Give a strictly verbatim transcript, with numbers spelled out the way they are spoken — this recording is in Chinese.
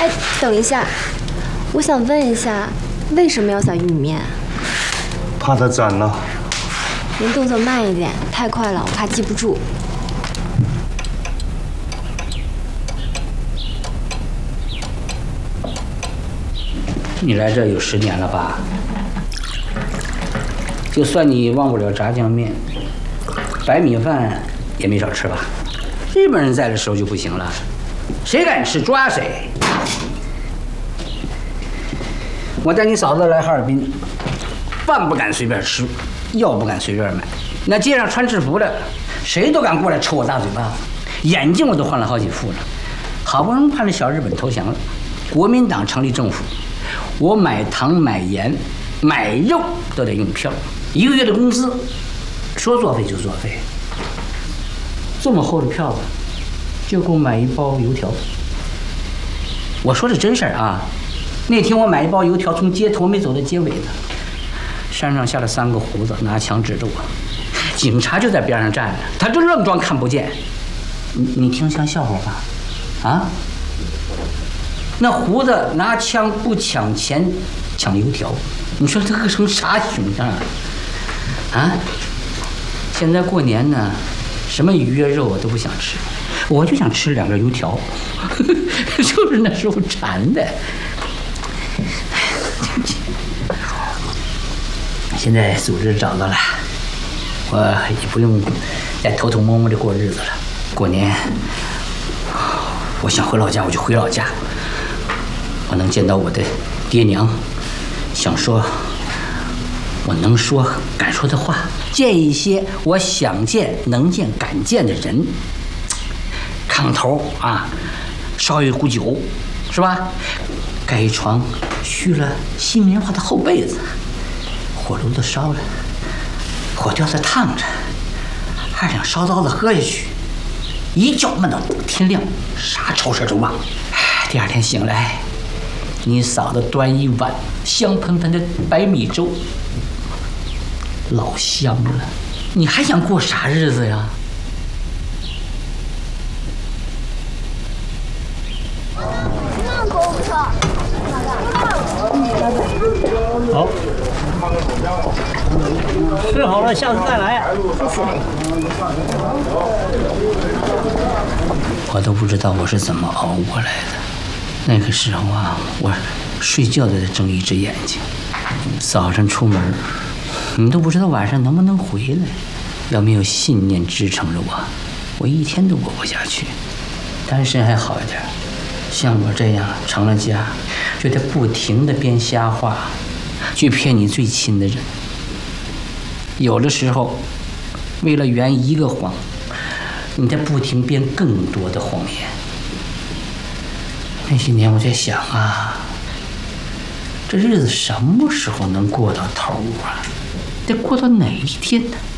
哎，等一下，我想问一下，为什么要撒玉米面？ 怕它粘呢。 您动作慢一点，太快了，我怕记不住。 你来这有十年了吧？就算你忘不了炸酱面，白米饭也没少吃吧？日本人在的时候就不行了，谁敢吃抓谁。我带你嫂子来哈尔滨，饭不敢随便吃，药不敢随便买。那街上穿制服的，谁都敢过来抽我大嘴巴子，眼镜我都换了好几副了。好不容易盼着小日本投降了，国民党成立政府，我买糖、买盐、买肉都得用票，一个月的工资，说作废就作废。这么厚的票子，就够买一包油条。我说的真事儿啊！那天我买一包油条，从街头没走到街尾呢，山上下了三个胡子，拿枪指着我，警察就在边上站着，他就愣装看不见。你你听像笑话吧？啊？那胡子拿枪不抢钱，抢油条，你说这个成啥熊样啊？啊？现在过年呢，什么鱼啊肉我都不想吃，我就想吃两根油条，就是那时候馋的。现在组织找到了，我也不用再偷偷摸摸的过日子了。过年，我想回老家我就回老家，我能见到我的爹娘，想说我能说敢说的话，见一些我想见能见敢见的人，炕头啊烧一壶酒，是吧？盖一床续了新棉花的厚被子，火炉子烧着，火吊子烫着，二两烧刀子喝下去，一觉闷到天亮，啥愁事都忘了。第二天醒来，你嫂子端一碗香喷喷的白米粥，老香了，你还想过啥日子呀？ 好，吃好了，下次再来。谢谢。 我都不知道我是怎么熬过来的。那个时候啊，我睡觉都得睁一只眼睛，早上出门，你都不知道晚上能不能回来。要没有信念支撑着我，我一天都过不下去。单身还好一点，像我这样成了家，就得不停地编瞎话，去骗你最亲的人。有的时候，为了圆一个谎，你在不停编更多的谎言。那些年我在想啊，这日子什么时候能过到头啊？得过到哪一天呢？